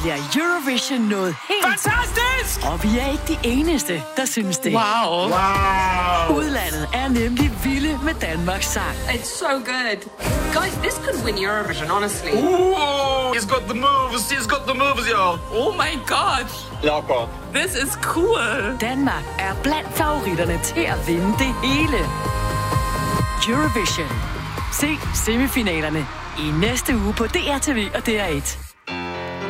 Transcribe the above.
bliver Eurovision noget helt... Fantastisk! Og vi er ikke de eneste, der synes det. Wow. Udlandet er nemlig vilde med Danmarks sang. It's so good. Guys, this could win Eurovision, honestly. Ooh, he's got the moves, y'all. Oh my god. Jakob. This is cool. Danmark er blandt favoritterne til at vinde det hele. Eurovision. Se semifinalerne i næste uge på DRTV og DR1.